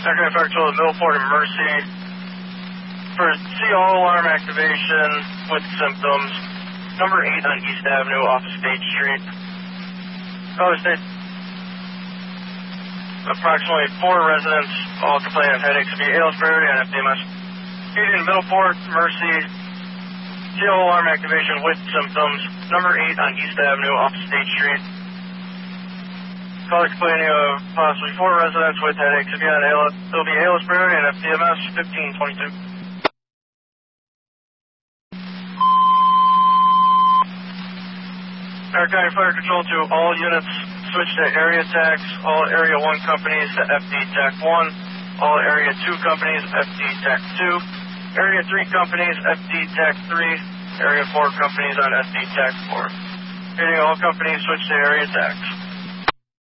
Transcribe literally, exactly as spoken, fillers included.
Second Fire Control to Middleport and Mercy for C all alarm activation with symptoms. Number eight on East Avenue off of State Street. Caller State. Approximately four residents, all complaining of headaches, via A L S priority on F D M S. Feeding Middleport, Mercy, C all alarm activation with symptoms. Number eight on East Avenue off of State Street. Caller complaining of possibly four residents with headaches. If you had A L S, there'll be A L S priority and F D M S fifteen twenty-two. Our County Fire Control to all units switch to area tax. All Area one companies to F D T A C one. All Area two companies F D T A C two. Area three companies F D T A C three. Area four companies on F D T A C four. Hitting all companies switch to area tax.